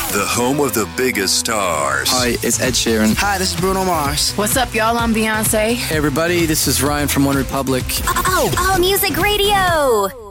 the home of the biggest stars. Hi, it's Ed Sheeran. Hi, this is Bruno Mars. What's up, y'all? I'm Beyonce. Hey, everybody, this is Ryan from One Republic. All Music Radio.